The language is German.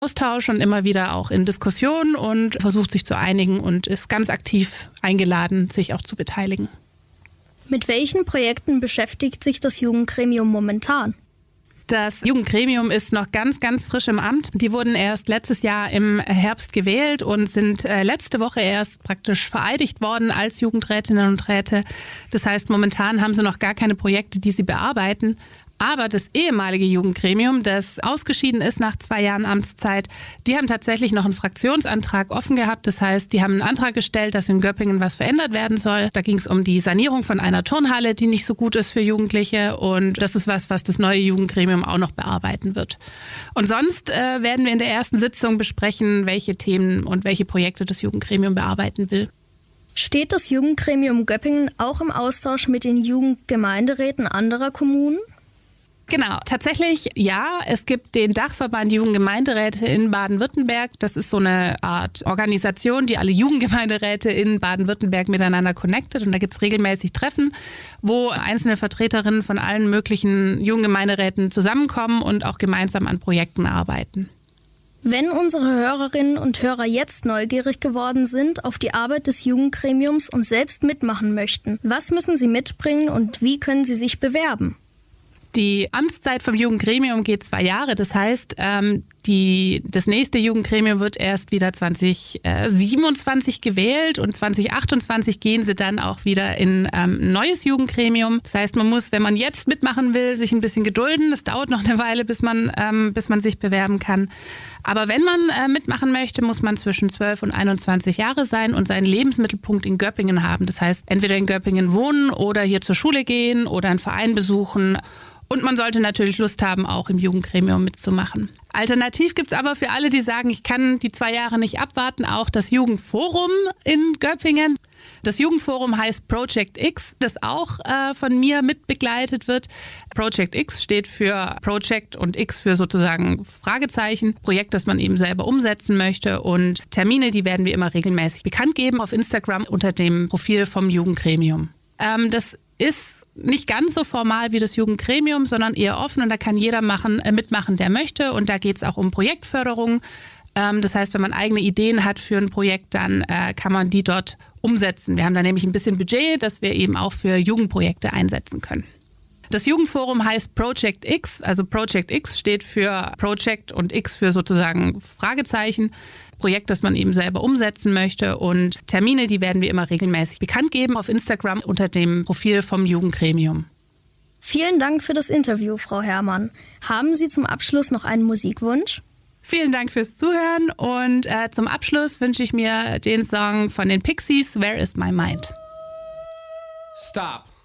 Austausch und immer wieder auch in Diskussionen und versucht sich zu einigen und ist ganz aktiv eingeladen, sich auch zu beteiligen. Mit welchen Projekten beschäftigt sich das Jugendgremium momentan? Das Jugendgremium ist noch ganz, ganz frisch im Amt. Die wurden erst letztes Jahr im Herbst gewählt und sind letzte Woche erst praktisch vereidigt worden als Jugendrätinnen und Räte. Das heißt, momentan haben sie noch gar keine Projekte, die sie bearbeiten. Aber das ehemalige Jugendgremium, das ausgeschieden ist nach 2 Jahren Amtszeit, die haben tatsächlich noch einen Fraktionsantrag offen gehabt. Das heißt, die haben einen Antrag gestellt, dass in Göppingen was verändert werden soll. Da ging es um die Sanierung von einer Turnhalle, die nicht so gut ist für Jugendliche. Und das ist was das neue Jugendgremium auch noch bearbeiten wird. Und sonst werden wir in der ersten Sitzung besprechen, welche Themen und welche Projekte das Jugendgremium bearbeiten will. Steht das Jugendgremium Göppingen auch im Austausch mit den Jugendgemeinderäten anderer Kommunen? Genau, tatsächlich ja. Es gibt den Dachverband Jugendgemeinderäte in Baden-Württemberg. Das ist so eine Art Organisation, die alle Jugendgemeinderäte in Baden-Württemberg miteinander connectet. Und da gibt es regelmäßig Treffen, wo einzelne Vertreterinnen von allen möglichen Jugendgemeinderäten zusammenkommen und auch gemeinsam an Projekten arbeiten. Wenn unsere Hörerinnen und Hörer jetzt neugierig geworden sind auf die Arbeit des Jugendgremiums und selbst mitmachen möchten, was müssen sie mitbringen und wie können sie sich bewerben? Die Amtszeit vom Jugendgremium geht 2 Jahre. Das heißt, das nächste Jugendgremium wird erst wieder 2027 gewählt und 2028 gehen sie dann auch wieder in ein neues Jugendgremium. Das heißt, man muss, wenn man jetzt mitmachen will, sich ein bisschen gedulden. Es dauert noch eine Weile, bis man sich bewerben kann. Aber wenn man mitmachen möchte, muss man zwischen 12 und 21 Jahre sein und seinen Lebensmittelpunkt in Göppingen haben. Das heißt, entweder in Göppingen wohnen oder hier zur Schule gehen oder einen Verein besuchen. Und man sollte natürlich Lust haben, auch im Jugendgremium mitzumachen. Alternativ gibt es aber für alle, die sagen, ich kann die 2 Jahre nicht abwarten, auch das Jugendforum in Göppingen. Das Jugendforum heißt Project X, das auch von mir mitbegleitet wird. Project X steht für Project und X für sozusagen Fragezeichen. Projekt, das man eben selber umsetzen möchte. Und Termine, die werden wir immer regelmäßig bekannt geben auf Instagram unter dem Profil vom Jugendgremium. Das ist nicht ganz so formal wie das Jugendgremium, sondern eher offen und da kann jeder mitmachen, der möchte. Und da geht es auch um Projektförderung. Das heißt, wenn man eigene Ideen hat für ein Projekt, dann kann man die dort umsetzen. Wir haben da nämlich ein bisschen Budget, das wir eben auch für Jugendprojekte einsetzen können. Das Jugendforum heißt Project X, also Project X steht für Project und X für sozusagen Fragezeichen. Projekt, das man eben selber umsetzen möchte und Termine, die werden wir immer regelmäßig bekannt geben auf Instagram unter dem Profil vom Jugendgremium. Vielen Dank für das Interview, Frau Herrmann. Haben Sie zum Abschluss noch einen Musikwunsch? Vielen Dank fürs Zuhören und zum Abschluss wünsche ich mir den Song von den Pixies, Where is my mind? Stop.